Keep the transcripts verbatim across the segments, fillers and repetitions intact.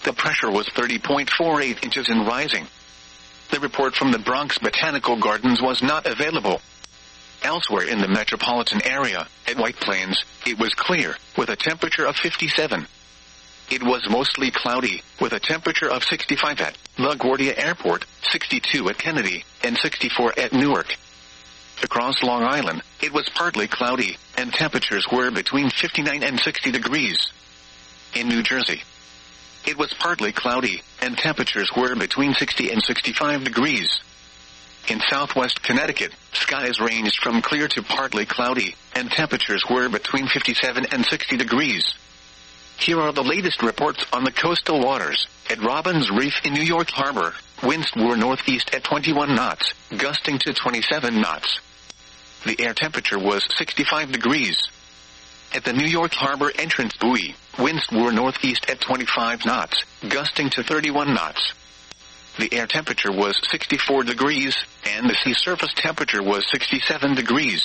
The pressure was thirty point four eight inches and rising. The report from the Bronx Botanical Gardens was not available. Elsewhere in the metropolitan area, at White Plains, it was clear, with a temperature of fifty-seven. It was mostly cloudy, with a temperature of sixty-five at LaGuardia Airport, sixty-two at Kennedy, and sixty-four at Newark. Across Long Island, it was partly cloudy, and temperatures were between fifty-nine and sixty degrees. In New Jersey, it was partly cloudy, and temperatures were between sixty and sixty-five degrees. In southwest Connecticut, skies ranged from clear to partly cloudy, and temperatures were between fifty-seven and sixty degrees. Here are the latest reports on the coastal waters. At Robbins Reef in New York Harbor, winds were northeast at twenty-one knots, gusting to twenty-seven knots. The air temperature was sixty-five degrees. At the New York Harbor entrance buoy, winds were northeast at twenty-five knots, gusting to thirty-one knots. The air temperature was sixty-four degrees, and the sea surface temperature was sixty-seven degrees.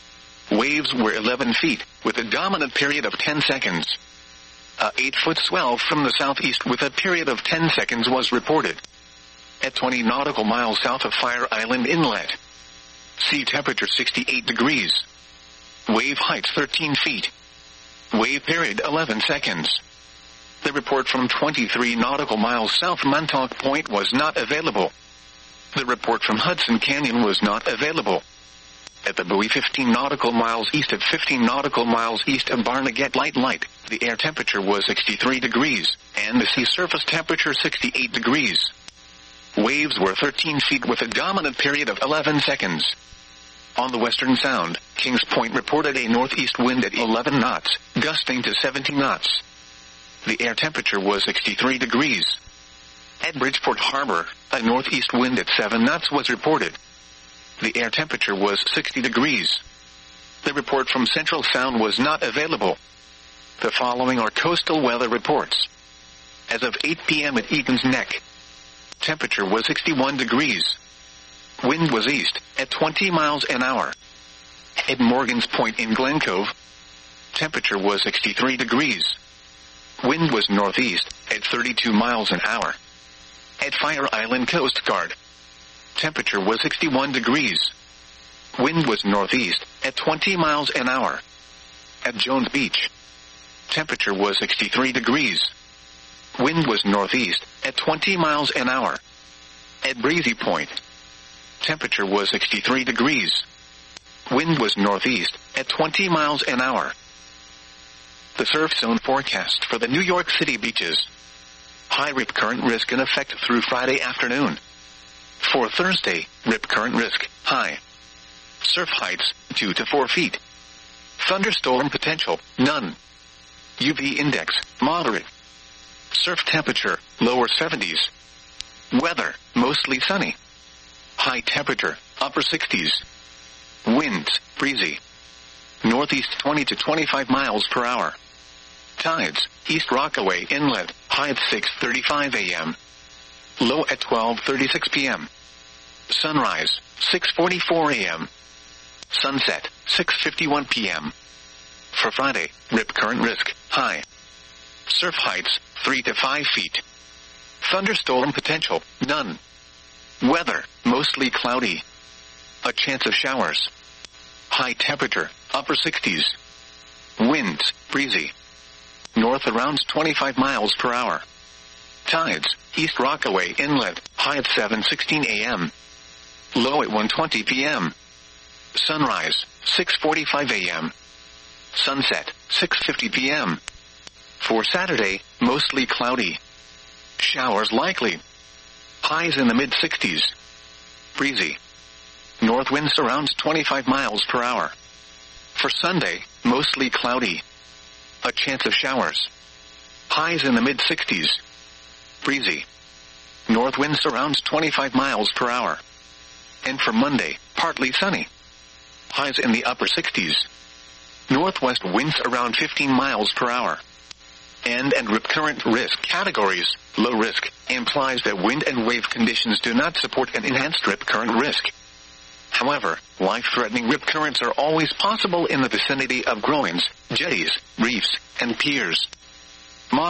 Waves were eleven feet, with a dominant period of ten seconds. A eight-foot swell from the southeast with a period of ten seconds was reported. At twenty nautical miles south of Fire Island Inlet, sea temperature sixty-eight degrees. Wave height thirteen feet. Wave period eleven seconds. The report from twenty-three nautical miles south Montauk Point was not available. The report from Hudson Canyon was not available. At the buoy fifteen nautical miles east of fifteen nautical miles east of Barnegat Light Light, the air temperature was sixty-three degrees, and the sea surface temperature sixty-eight degrees. Waves were thirteen feet with a dominant period of eleven seconds. On the Western Sound, Kings Point reported a northeast wind at eleven knots, gusting to seventy knots. The air temperature was sixty-three degrees. At Bridgeport Harbor, a northeast wind at seven knots was reported. The air temperature was sixty degrees. The report from Central Sound was not available. The following are coastal weather reports. As of eight p.m. at Egan's Neck, temperature was sixty-one degrees. Wind was east, at twenty miles an hour. At Morgan's Point in Glen Cove, temperature was sixty-three degrees. Wind was northeast, at thirty-two miles an hour. At Fire Island Coast Guard, temperature was sixty-one degrees. Wind was northeast, at twenty miles an hour. At Jones Beach, temperature was sixty-three degrees. Wind was northeast, at twenty miles an hour. At Breezy Point, temperature was sixty-three degrees. Wind was northeast, at twenty miles an hour. The surf zone forecast for the New York City beaches. High rip current risk in effect through Friday afternoon. For Thursday, rip current risk, high. Surf heights, two to four feet. Thunderstorm potential, none. U V index, moderate. Surf temperature, lower seventies. Weather, mostly sunny. High temperature, upper sixties. Winds, breezy. Northeast twenty to twenty-five miles per hour. Tides, East Rockaway Inlet, high at six thirty-five a.m. Low at twelve thirty-six p.m. Sunrise, six forty-four a.m. Sunset, six fifty-one p.m. For Friday, rip current risk, high. Surf heights, three to five feet. Thunderstorm potential, none. Weather, mostly cloudy. A chance of showers. High temperature, upper sixties. Winds, breezy. North around twenty-five miles per hour. Tides, East Rockaway Inlet, high at seven sixteen a.m. Low at one twenty p.m. Sunrise, six forty-five a.m. Sunset, six fifty p.m. For Saturday, mostly cloudy. Showers likely. Highs in the mid-sixties. Breezy. North winds around twenty-five miles per hour. For Sunday, mostly cloudy. A chance of showers. Highs in the mid-sixties. Breezy. North winds around twenty-five miles per hour. And for Monday, partly sunny. Highs in the upper sixties. Northwest winds around fifteen miles per hour. And and rip current risk categories. Low risk implies that wind and wave conditions do not support an enhanced rip current risk. However, life-threatening rip currents are always possible in the vicinity of groins, jetties, reefs, and piers.